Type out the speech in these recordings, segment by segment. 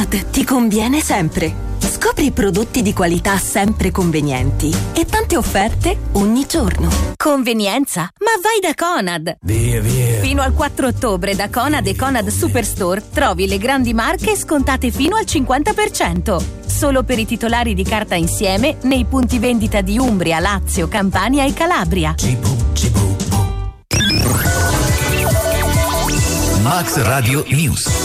Conad ti conviene sempre. Scopri prodotti di qualità sempre convenienti e tante offerte ogni giorno. Convenienza? Ma vai da Conad! Via, via! Fino al 4 ottobre da Conad e Conad Superstore trovi le grandi marche scontate fino al 50%. Solo per i titolari di carta insieme nei punti vendita di Umbria, Lazio, Campania e Calabria. Max Radio News.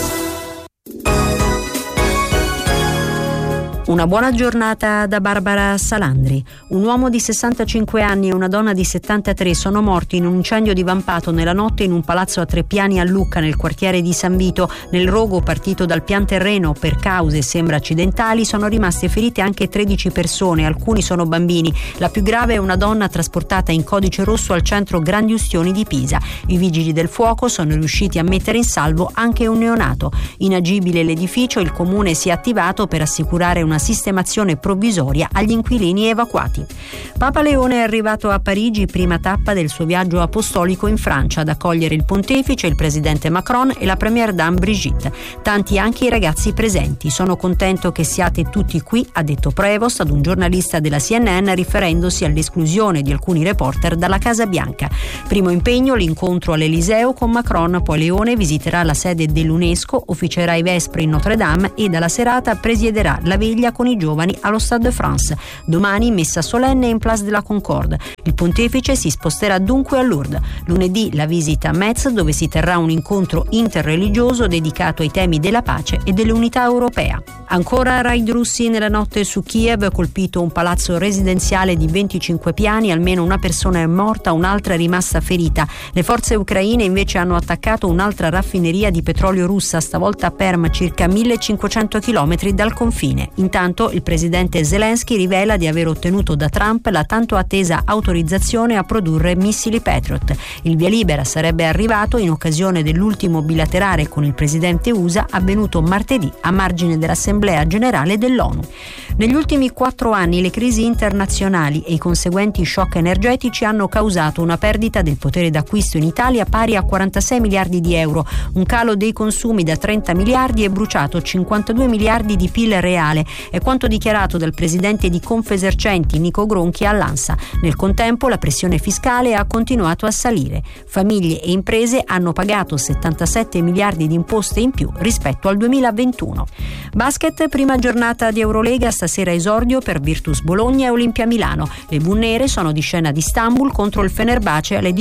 Una buona giornata da Barbara Salandri. Un uomo di 65 anni e una donna di 73 sono morti in un incendio divampato nella notte in un palazzo a 3 piani a Lucca, nel quartiere di San Vito. Nel rogo partito dal pian terreno per cause sembra accidentali sono rimaste ferite anche 13 persone, alcuni sono bambini. La più grave è una donna trasportata in codice rosso al centro Grandi Ustioni di Pisa. I vigili del fuoco sono riusciti a mettere in salvo anche un neonato. Inagibile l'edificio, il comune si è attivato per assicurare una sistemazione provvisoria agli inquilini evacuati. Papa Leone è arrivato a Parigi, prima tappa del suo viaggio apostolico in Francia, ad accogliere il pontefice, il presidente Macron e la première dame Brigitte. Tanti anche i ragazzi presenti. Sono contento che siate tutti qui, ha detto Prevost ad un giornalista della CNN, riferendosi all'esclusione di alcuni reporter dalla Casa Bianca. Primo impegno l'incontro all'Eliseo con Macron, poi Leone visiterà la sede dell'UNESCO, officerà i vespri in Notre Dame e dalla serata presiederà la veglia con i giovani allo Stade de France. Domani messa solenne in Place de la Concorde. Il pontefice si sposterà dunque a Lourdes. Lunedì la visita a Metz, dove si terrà un incontro interreligioso dedicato ai temi della pace e dell'unità europea. Ancora raid russi nella notte su Kiev, colpito un palazzo residenziale di 25 piani, almeno una persona è morta, un'altra è rimasta ferita. Le forze ucraine invece hanno attaccato un'altra raffineria di petrolio russa, stavolta a Perm, circa 1500 km dal confine. Intanto il presidente Zelensky rivela di aver ottenuto da Trump la tanto attesa autorizzazione a produrre missili Patriot. Il via libera sarebbe arrivato in occasione dell'ultimo bilaterale con il presidente USA avvenuto martedì a margine dell'Assemblea Generale dell'ONU. Negli ultimi 4 anni le crisi internazionali e i conseguenti shock energetici hanno causato una perdita del potere d'acquisto in Italia pari a 46 miliardi di euro, un calo dei consumi da 30 miliardi e bruciato 52 miliardi di PIL reale. È quanto dichiarato dal presidente di Confesercenti Nico Gronchi all'ANSA. Nel contempo la pressione fiscale ha continuato a salire. Famiglie e imprese hanno pagato 77 miliardi di imposte in più rispetto al 2021. Basket, prima giornata di Eurolega, stasera esordio per Virtus Bologna e Olimpia Milano. Le blu nere sono di scena ad Istanbul contro il Fenerbahce alle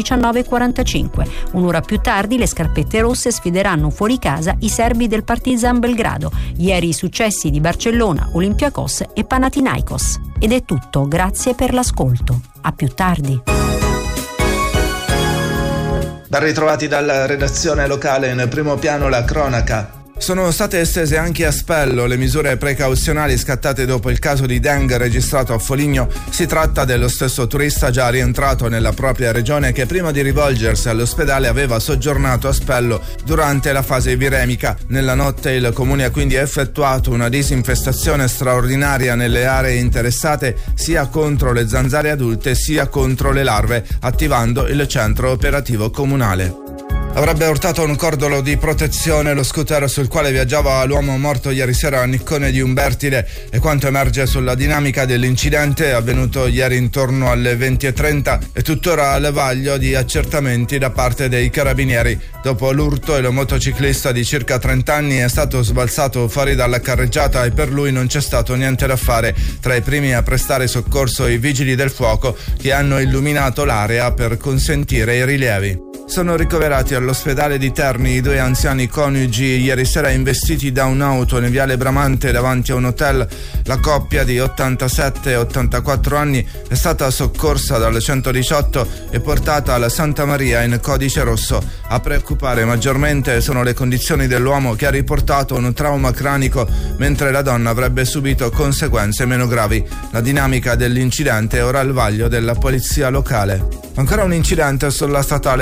19:45. Un'ora più tardi le scarpette rosse sfideranno fuori casa i serbi del Partizan Belgrado. Ieri i successi di Barcellona, Olympiacos e Panathinaikos. Ed è tutto, grazie per l'ascolto. A più tardi. Ben ritrovati dalla redazione locale, in primo piano la cronaca. Sono state estese anche a Spello le misure precauzionali scattate dopo il caso di dengue registrato a Foligno. Si tratta dello stesso turista già rientrato nella propria regione che prima di rivolgersi all'ospedale aveva soggiornato a Spello durante la fase viremica. Nella notte il comune ha quindi effettuato una disinfestazione straordinaria nelle aree interessate sia contro le zanzare adulte sia contro le larve, attivando il centro operativo comunale. Avrebbe urtato un cordolo di protezione lo scooter sul quale viaggiava l'uomo morto ieri sera a Niccone di Umbertide e quanto emerge sulla dinamica dell'incidente avvenuto ieri intorno alle 20:30 è tuttora al vaglio di accertamenti da parte dei carabinieri. Dopo l'urto il motociclista di circa 30 anni è stato sbalzato fuori dalla carreggiata e per lui non c'è stato niente da fare. Tra i primi a prestare soccorso i vigili del fuoco che hanno illuminato l'area per consentire i rilievi. Sono ricoverati all'ospedale di Terni i 2 anziani coniugi ieri sera investiti da un'auto in viale Bramante davanti a un hotel. La coppia di 87 e 84 anni è stata soccorsa dal 118 e portata alla Santa Maria in codice rosso. A preoccupare maggiormente sono le condizioni dell'uomo che ha riportato un trauma cranico mentre la donna avrebbe subito conseguenze meno gravi. La dinamica dell'incidente è ora al vaglio della polizia locale. Ancora un incidente sulla statale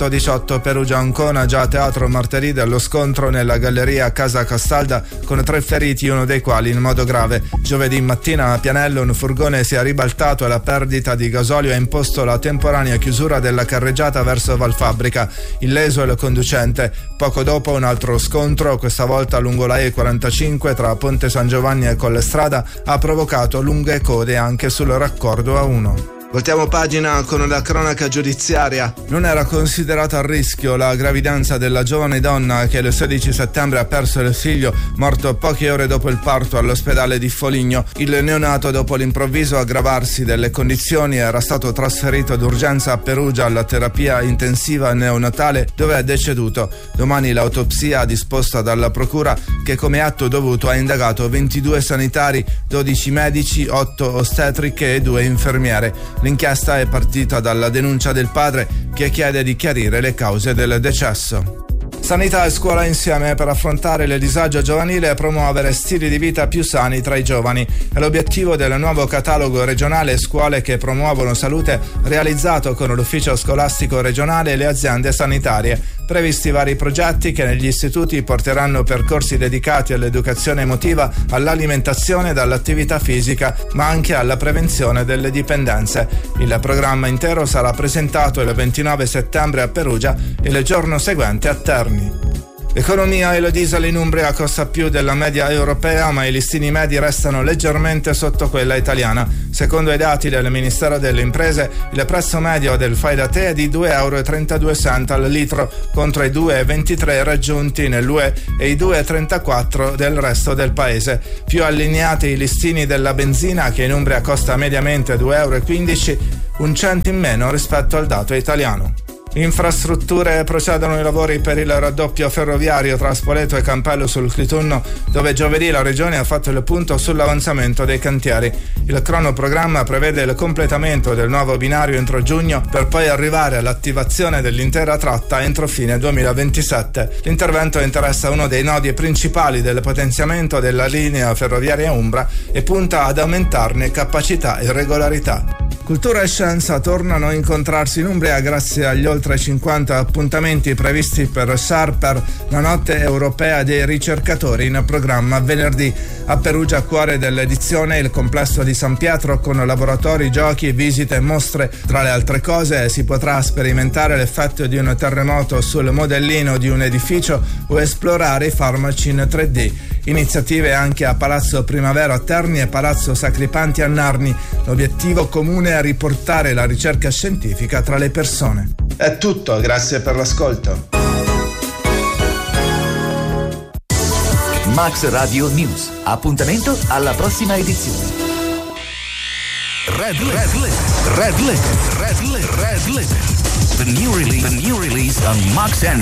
318 Perugia-Ancona, già a teatro martedì dello scontro nella galleria Casa Castalda, con 3 feriti, uno dei quali in modo grave. Giovedì mattina a Pianello un furgone si è ribaltato e la perdita di gasolio ha imposto la temporanea chiusura della carreggiata verso Valfabbrica. Illeso il conducente. Poco dopo un altro scontro, questa volta lungo la E45 tra Ponte San Giovanni e Collestrada, ha provocato lunghe code anche sul raccordo A1. Voltiamo pagina con la cronaca giudiziaria. Non era considerata a rischio la gravidanza della giovane donna che il 16 settembre ha perso il figlio, morto poche ore dopo il parto all'ospedale di Foligno. Il neonato, dopo l'improvviso aggravarsi delle condizioni, era stato trasferito d'urgenza a Perugia alla terapia intensiva neonatale, dove è deceduto. Domani l'autopsia disposta dalla procura, che come atto dovuto ha indagato 22 sanitari, 12 medici, 8 ostetriche e 2 infermiere. L'inchiesta è partita dalla denuncia del padre, che chiede di chiarire le cause del decesso. Sanità e scuola insieme per affrontare il disagio giovanile e promuovere stili di vita più sani tra i giovani. È l'obiettivo del nuovo catalogo regionale Scuole che promuovono salute, realizzato con l'ufficio scolastico regionale e le aziende sanitarie. Previsti vari progetti che negli istituti porteranno percorsi dedicati all'educazione emotiva, all'alimentazione e all'attività fisica, ma anche alla prevenzione delle dipendenze. Il programma intero sarà presentato il 29 settembre a Perugia e il giorno seguente a Terni. L'economia e il diesel in Umbria costa più della media europea, ma i listini medi restano leggermente sotto quella italiana. Secondo i dati del Ministero delle Imprese, il prezzo medio del fai da te è di 2,32 euro al litro, contro i 2,23 raggiunti nell'UE e i 2,34 del resto del paese. Più allineati i listini della benzina, che in Umbria costa mediamente 2,15 euro, un cento in meno rispetto al dato italiano. Infrastrutture: procedono i lavori per il raddoppio ferroviario tra Spoleto e Campello sul Clitunno, dove giovedì la Regione ha fatto il punto sull'avanzamento dei cantieri. Il cronoprogramma prevede il completamento del nuovo binario entro giugno, per poi arrivare all'attivazione dell'intera tratta entro fine 2027. L'intervento interessa uno dei nodi principali del potenziamento della linea ferroviaria umbra e punta ad aumentarne capacità e regolarità. Cultura e scienza tornano a incontrarsi in Umbria grazie agli oltre 50 appuntamenti previsti per Sharper, la notte europea dei ricercatori, in programma venerdì. A Perugia, cuore dell'edizione, il complesso di San Pietro, con laboratori, giochi, visite e mostre. Tra le altre cose si potrà sperimentare l'effetto di un terremoto sul modellino di un edificio o esplorare i farmaci in 3D. Iniziative anche a Palazzo Primavera a Terni e Palazzo Sacripanti a Narni. L'obiettivo comune è riportare la ricerca scientifica tra le persone. È tutto, grazie per l'ascolto. Max Radio News. Appuntamento alla prossima edizione. Red Limit. The new release on Max